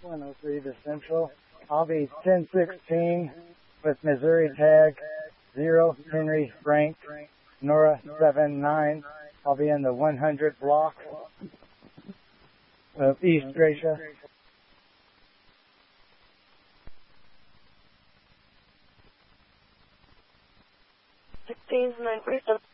103 to Central. I'll be 1016 with Missouri tag 0 Henry Frank Nora 79. I'll be in the 100 block of East Gracia. Sixteen 9 Bristol.